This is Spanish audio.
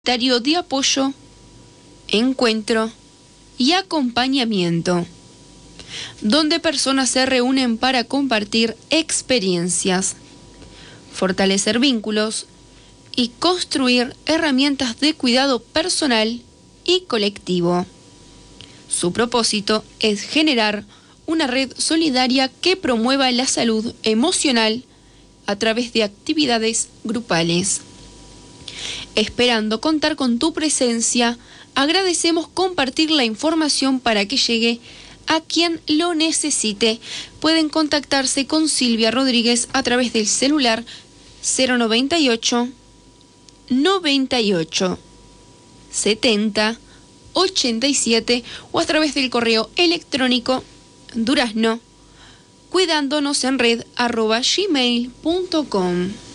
de apoyo, encuentro y acompañamiento, donde personas se reúnen para compartir experiencias, fortalecer vínculos y construir herramientas de cuidado personal y colectivo. Su propósito es generar una red solidaria que promueva la salud emocional a través de actividades grupales. Esperando contar con tu presencia, agradecemos compartir la información para que llegue a quien lo necesite. Pueden contactarse con Silvia Rodríguez a través del celular 098 98 70 87 o a través del correo electrónico durazno cuidándonosenred@gmail.com.